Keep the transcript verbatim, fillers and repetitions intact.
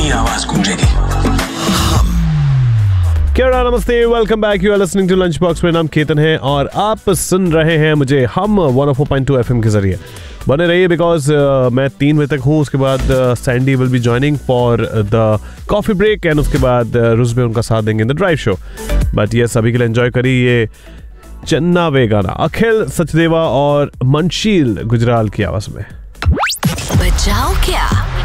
आवाज गूंजेगी। क्या नमस्ते, welcome back. You are listening to lunch box. मेरा नाम केतन है और आप सुन रहे हैं मुझे हम one O four point two F M के जरिए। बने रहिए बिकॉज uh, मैं तीन बजे तक हूँ। उसके बाद Sandy will be joining for the coffee break and उसके बाद uh, रुजबे उनका साथ देंगे in the drive show. But ये सभी के लिए एंजॉय करिए ये चन्ना वे गाना अखिल सचदेवा और मनशील गुजराल की आवाज में। बजाओ क्या